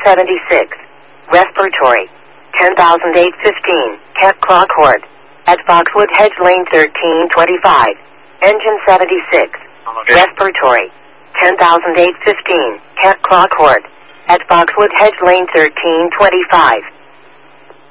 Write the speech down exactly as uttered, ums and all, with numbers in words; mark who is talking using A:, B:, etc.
A: seventy-six. Respiratory. ten thousand eight hundred fifteen. Cat Claw Court. At Foxwood Hedge Lane thirteen twenty-five. Engine seventy-six.
B: Okay.
A: Respiratory. ten thousand eight hundred fifteen. Cat Claw Court. At Foxwood Hedge Lane thirteen twenty-five.